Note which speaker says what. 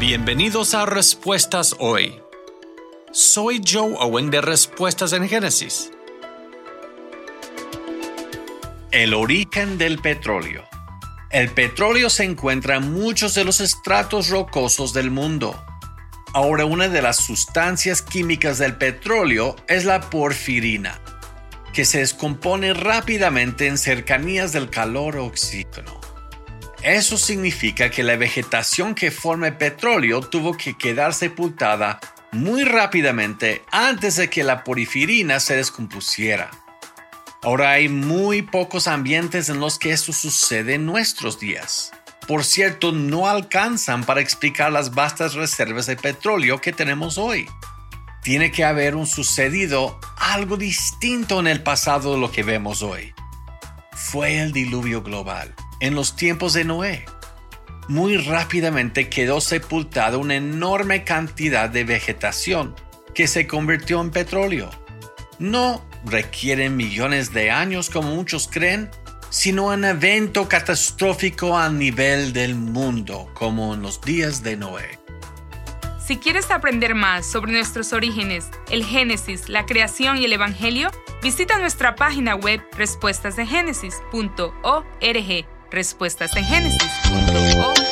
Speaker 1: Bienvenidos a Respuestas Hoy. Soy Joe Owen de Respuestas en Génesis. El origen del petróleo. El petróleo se encuentra en muchos de los estratos rocosos del mundo. Ahora, una de las sustancias químicas del petróleo es la porfirina, que se descompone rápidamente en cercanías del calor o oxígeno. Eso significa que la vegetación que forma el petróleo tuvo que quedar sepultada muy rápidamente antes de que la porfirina se descompusiera. Ahora hay muy pocos ambientes en los que esto sucede en nuestros días. Por cierto, no alcanzan para explicar las vastas reservas de petróleo que tenemos hoy. Tiene que haber sucedido algo distinto en el pasado de lo que vemos hoy. Fue el diluvio global. En los tiempos de Noé, muy rápidamente quedó sepultada una enorme cantidad de vegetación que se convirtió en petróleo. No requieren millones de años como muchos creen, sino un evento catastrófico a nivel del mundo, como en los días de Noé.
Speaker 2: Si quieres aprender más sobre nuestros orígenes, el Génesis, la creación y el Evangelio, visita nuestra página web respuestasdegénesis.org. respuestasdegénesis.org